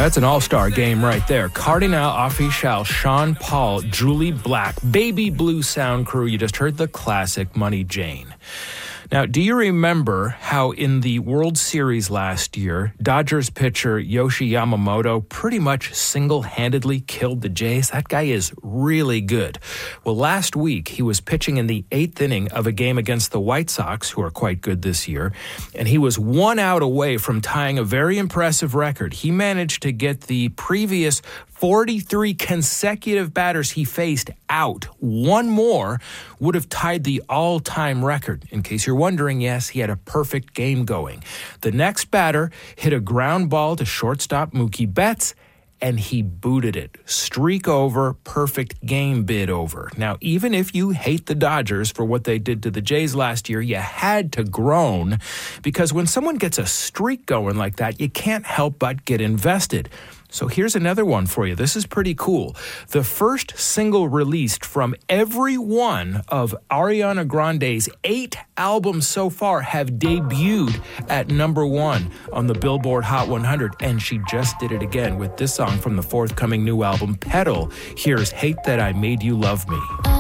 That's an all-star game right there. Cardinal Offishall, Sean Paul, Julie Black, Baby Blue Sound Crew. You just heard the classic Money Jane. Now, do you remember how in the World Series last year, Dodgers pitcher Yoshi Yamamoto pretty much single-handedly killed the Jays? That guy is really good. Well, last week, he was pitching in the 8th inning of a game against the White Sox, who are quite good this year, and he was 1 out away from tying a very impressive record. He managed to get the previous 43 consecutive batters he faced out. One more would have tied the all-time record. In case you're wondering, yes, he had a perfect game going. The next batter hit a ground ball to shortstop Mookie Betts, and he booted it. Streak over, perfect game bid over. Now, even if you hate the Dodgers for what they did to the Jays last year, you had to groan, because when someone gets a streak going like that, you can't help but get invested. So here's another one for you. This is pretty cool. The first single released from every one of Ariana Grande's 8 albums so far have debuted at number 1 on the Billboard Hot 100. And she just did it again with this song from the forthcoming new album, Petal. Here's Hate That I Made You Love Me.